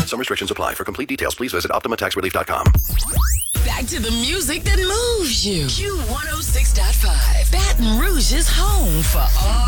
Some restrictions apply. For complete details, please visit OptimaTaxRelief.com. Back to the music that moves you. Q106.5. Baton Rouge's home for all